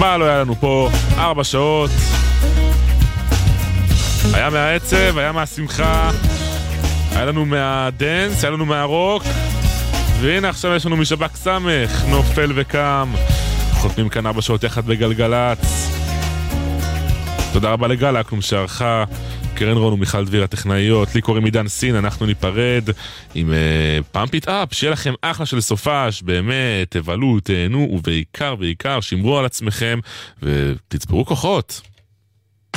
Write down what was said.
מה לא היה לנו פה 4 שעות? היה מהעצב, היה מהשמחה, היה לנו מהדנס, היה לנו מהרוק, והנה עכשיו יש לנו משבק סמך, נופל וקם. חותמים כאן 4 שעות יחד בגלגלץ. תודה רבה לגל אקלום שערכה, קרן רון ומיכל דביר הטכנאיות, לי קוראים עידן סין, אנחנו ניפרד עם פאמפ איט אפ, שיהיה לכם אחלה של סופש, באמת, תבלו, תהנו, ובעיקר, שמרו על עצמכם ותצברו כוחות.